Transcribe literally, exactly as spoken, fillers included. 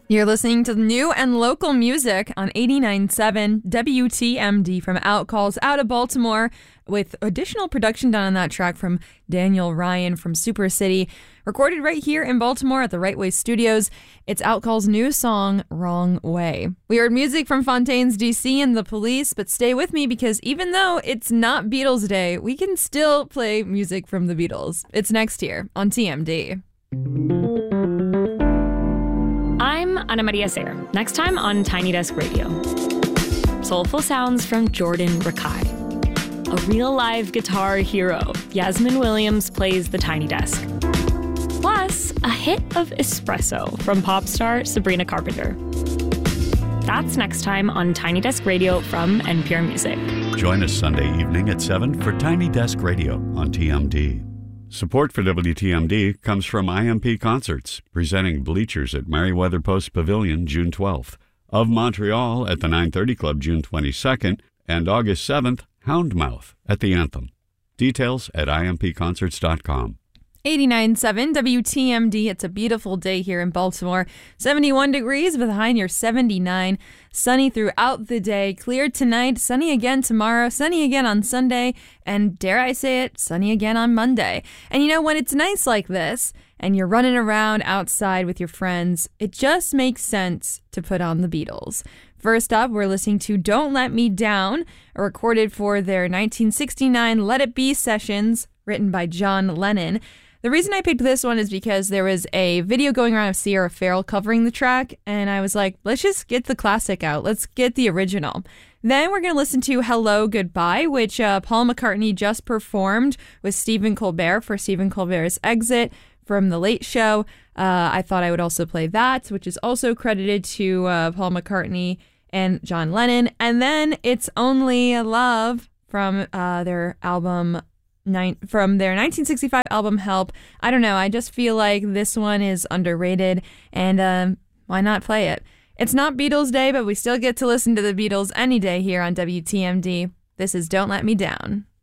You're listening to new and local music on eighty-nine point seven W T M D from Outcalls out of Baltimore, with additional production done on that track from Daniel Ryan from Super City, recorded right here in Baltimore at the Right Way Studios. It's Outcalls' new song, Wrong Way. We heard music from Fontaines D C and The Police, but stay with me because even though it's not Beatles Day, we can still play music from the Beatles. It's next here on T M D. I'm Ana Maria Sayre. Next time on Tiny Desk Radio. Soulful sounds from Jordan Rakei. A real live guitar hero, Yasmin Williams plays the Tiny Desk. Plus, a hit of espresso from pop star Sabrina Carpenter. That's next time on Tiny Desk Radio from N P R Music. Join us Sunday evening at seven for Tiny Desk Radio on T M D. Support for W T M D comes from I M P Concerts, presenting Bleachers at Merriweather Post Pavilion June twelfth, Of Montreal at the nine thirty Club June twenty-second, and August seventh, Houndmouth at the Anthem. Details at I M P concerts dot com. eighty-nine point seven W T M D. It's a beautiful day here in Baltimore. seventy-one degrees with a high near seventy-nine. Sunny throughout the day. Clear tonight. Sunny again tomorrow. Sunny again on Sunday. And dare I say it, sunny again on Monday. And you know, when it's nice like this and you're running around outside with your friends, it just makes sense to put on the Beatles. First up, we're listening to Don't Let Me Down, recorded for their nineteen sixty-nine Let It Be sessions, written by John Lennon. The reason I picked this one is because there was a video going around of Sierra Farrell covering the track, and I was like, let's just get the classic out. Let's get the original. Then we're going to listen to Hello, Goodbye, which uh, Paul McCartney just performed with Stephen Colbert for Stephen Colbert's Exit from The Late Show. Uh, I thought I would also play that, which is also credited to uh, Paul McCartney and John Lennon. And then It's Only Love from uh, their album Nine, from their nineteen sixty-five album Help. I don't know, I just feel like this one is underrated, and um, why not play it? It's not Beatles Day, but we still get to listen to the Beatles any day here on W T M D. This is Don't Let Me Down.